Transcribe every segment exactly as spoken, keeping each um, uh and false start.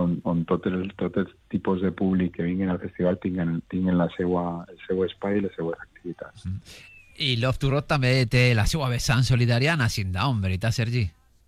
on, on tot, el, tot el tipus de públic que vinguin al festival tinguen, tinguen la seua, el seu espai i les seues activitats. Mm. I Love to Rock també té la seva vessant solidària en Acid Down, veritat, Sergi?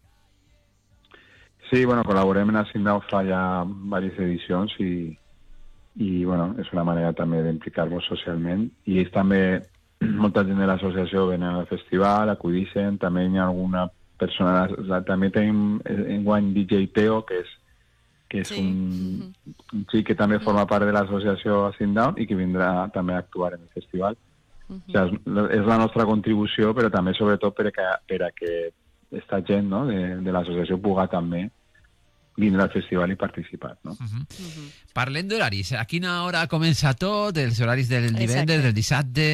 Sí, bueno, col·laborem en Acid Down fa ja diverses edicions i, i bueno, és una manera també d'implicar-vos socialment. I ells també, molta gent de l'associació venen al festival, acudixen, també hi ha alguna persona, també tenim en guany D J Teo, que és, que és sí. un, un xic que també forma part de l'associació Acid Down i que vindrà també a actuar en el festival. Uh-huh. O sigui, és la nostra contribució, però també sobretot per a que, per a que esta gent, no, de, de l'associació puga també vindre al festival i participar, no? Uh-huh. Uh-huh. Parlem d'horaris. A quina hora comença tot? Els horaris del divendres, del dissabte?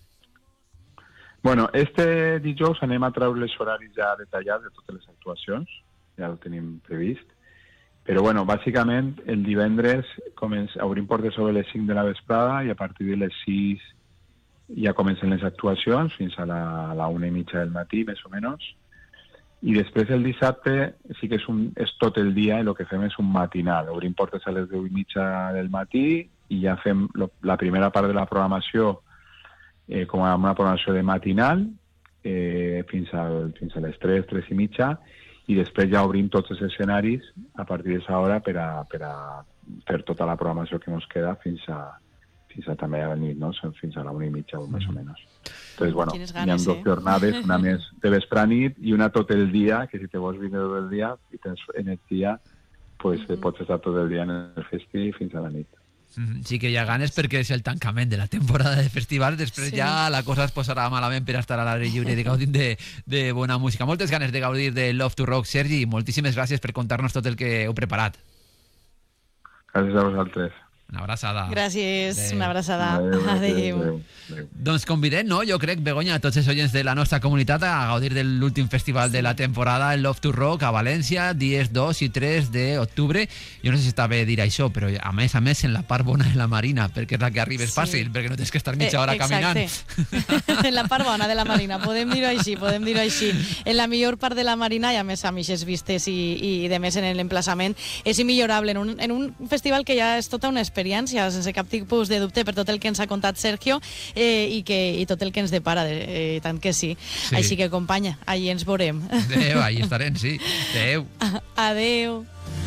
Bueno, este dijous anem a treure els horaris ja detallats de totes les actuacions, ja ho tenim previst, però bueno, bàsicament el divendres comença, obrim portes sobre les cinc de la vesprada i a partir de les sis ja comencen les actuacions fins a la, a la una i mitja del matí, més o menys. I després el dissabte sí que és, un, és tot el dia i el que fem és un matinal. Obrim portes a les deu i mitja del matí i ja fem lo, la primera part de la programació eh, com a una programació de matinal eh, fins, al, fins a les tres, tres i mitja i després ja obrim tots els escenaris a partir d'aquesta hora per a, per a fer tota la programació que ens queda fins a fins a també a la nit, no? Fins a la una i mitja o més o menys. Entonces, bueno, ganes, hi ha dos eh? jornades, una més de vespre a nit i una tot el dia, que si te vols vindre tot el dia i tens energia, pues mm-hmm. pots estar tot el dia en el festi fins a la nit. Mm-hmm. Sí que hi ha ganes perquè és el tancament de la temporada de festival, després sí. ja la cosa es posarà malament per estar a l'aire lliure de gaudir de, de bona música. Moltes ganes de gaudir de Love to Rock, Sergi, i moltíssimes gràcies per contar-nos tot el que heu preparat. Gràcies a vosaltres. Una abraçada. Gràcies, adeu. Una abraçada. Adeu. Adeu. Adeu. Adeu. Adeu. Doncs convidem, no? Jo crec, Begoña, a tots els oients de la nostra comunitat a gaudir de l'últim festival sí. de la temporada, el Love to Rock, a València, dies dos i tres d'octubre. Jo no sé si està bé dir això, però a més a més en la part bona de la Marina, perquè és la que arribes sí. fàcil, perquè no tens que estar mitja hora eh, caminant. En la part bona de la Marina, podem dir-ho així, podem dir-ho així. En la millor part de la Marina, i a més a mitges vistes i, i de més en l'emplaçament, és immillorable. En un, en un festival que ja és tota una experiència, sense cap tipus de dubte per tot el que ens ha contat Sergio eh, i, que, i tot el que ens depara, eh, tant que sí. sí. Així que, companya, allí ens veurem. Adéu, allí estarem, sí. Adéu. Adéu.